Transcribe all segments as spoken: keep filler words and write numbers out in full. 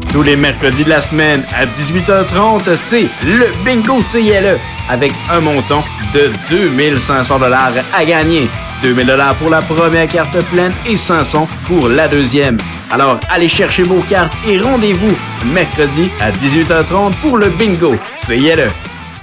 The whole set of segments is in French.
Tous les mercredis de la semaine à dix-huit heures trente, c'est le Bingo C I L E avec un montant de deux mille cinq cents dollars à gagner. deux mille dollars pour la première carte pleine et cinq cents pour la deuxième. Alors, allez chercher vos cartes et rendez-vous mercredi à dix-huit heures trente pour le Bingo C I L E.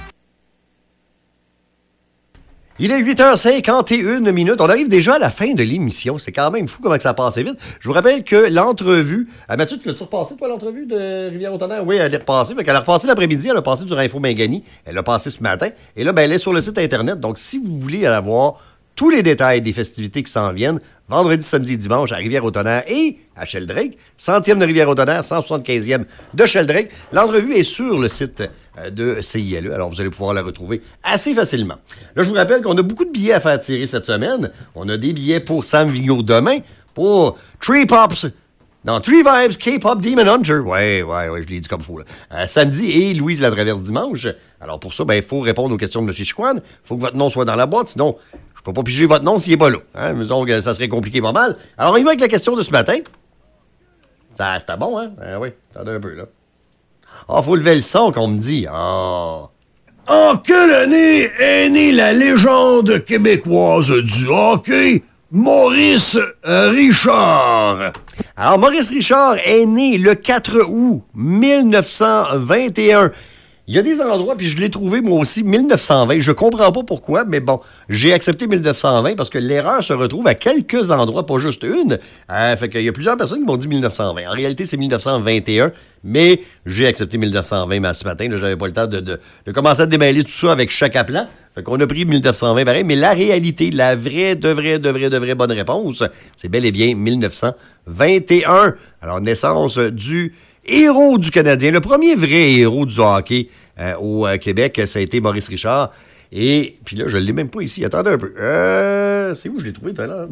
Il est huit heures cinquante et une minutes. On arrive déjà à la fin de l'émission. C'est quand même fou comment ça a passé vite. Je vous rappelle que l'entrevue... Ah, Mathieu, tu l'as-tu repassé, toi, l'entrevue de Rivière-au-Tonnerre? Oui, elle est repassée. Fait qu'elle a repassé l'après-midi. Elle a passé sur Info Mangani. Elle l'a passé ce matin. Et là, ben, elle est sur le site Internet. Donc, si vous voulez aller voir tous les détails des festivités qui s'en viennent, vendredi, samedi et dimanche à Rivière-au-Tonnerre et à Sheldrake, centième de Rivière-au-Tonnerre, cent soixante-quinzième de Sheldrake. L'entrevue est sur le site de C I L E, alors vous allez pouvoir la retrouver assez facilement. Là, je vous rappelle qu'on a beaucoup de billets à faire tirer cette semaine. On a des billets pour Sam Vigneault demain, pour Tree Pops... Non, Three Vibes, K-Pop Demon Hunter. Ouais, ouais, ouais, je l'ai dit comme il faut. Là. Euh, samedi et Louise Latraverse dimanche. Alors pour ça, ben, il faut répondre aux questions de M. Chicoine. Il faut que votre nom soit dans la boîte, sinon, je peux pas piger votre nom s'il n'est pas là. Hein? Disons que ça serait compliqué pas mal. Alors, on y va avec la question de ce matin. Ça, c'était bon, hein? Ben oui, attendez un peu, là. Ah, faut lever le son, qu'on me dit. Ah... En quelle année est née la légende québécoise du hockey, Maurice Richard? Alors, Maurice Richard est né le quatre août mille neuf cent vingt et un. Il y a des endroits, puis je l'ai trouvé moi aussi, mille neuf cent vingt. Je comprends pas pourquoi, mais bon, j'ai accepté mille neuf cent vingt parce que l'erreur se retrouve à quelques endroits, pas juste une. Euh, fait qu'il y a plusieurs personnes qui m'ont dit mille neuf cent vingt. En réalité, c'est mille neuf cent vingt et un, mais j'ai accepté mille neuf cent vingt ce matin. Là, j'avais pas le temps de, de, de commencer à démêler tout ça avec chaque appelant. Fait qu'on a pris mille neuf cent vingt pareil, mais la réalité, la vraie, de vraie, de vraie, de vraie bonne réponse, c'est bel et bien mille neuf cent vingt et un. Alors, naissance du héros du Canadien, le premier vrai héros du hockey euh, au euh, Québec, ça a été Maurice Richard. Et puis là, je ne l'ai même pas ici. Attendez un peu. Euh, c'est où je l'ai trouvé tout à l'heure?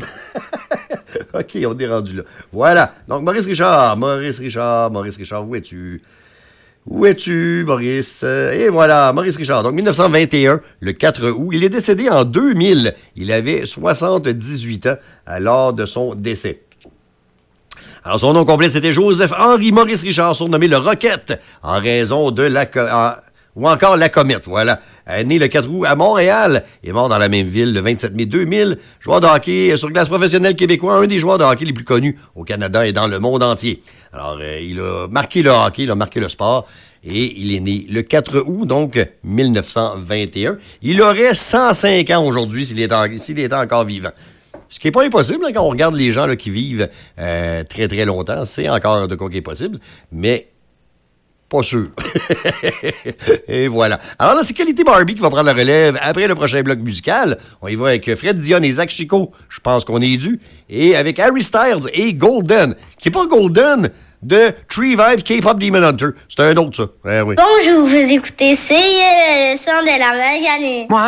OK, on est rendu là. Voilà. Donc, Maurice Richard, Maurice Richard, Maurice Richard, où es-tu? Où es-tu, Maurice? Et voilà, Maurice Richard. Donc, mille neuf cent vingt et un, le quatre août. Il est décédé en deux mille. Il avait soixante-dix-huit ans euh, lors de son décès. Alors, son nom complet, c'était Joseph-Henri Maurice Richard, surnommé le Roquette, en raison de la... Co- en, ou encore la comète, voilà. Euh, né le quatre août à Montréal, est mort dans la même ville le vingt-sept mai deux mille. Joueur de hockey sur glace professionnel québécois, un des joueurs de hockey les plus connus au Canada et dans le monde entier. Alors, euh, il a marqué le hockey, il a marqué le sport, et il est né le quatre août, donc mille neuf cent vingt et un. Il aurait cent cinq ans aujourd'hui s'il était, s'il était encore vivant. Ce qui n'est pas impossible, hein, quand on regarde les gens là, qui vivent euh, très, très longtemps, c'est encore de quoi qui est possible, mais pas sûr. Et voilà. Alors là, c'est Qualité Barbie qui va prendre la relève après le prochain bloc musical. On y va avec Fred Dion et Zach Chico, je pense qu'on est dû, et avec Harry Styles et Golden, qui n'est pas Golden de Three Vibes K-Pop Demon Hunter. C'est un autre, ça. Eh oui. Bonjour, vous écoutez C I L E, le son de la Mangani.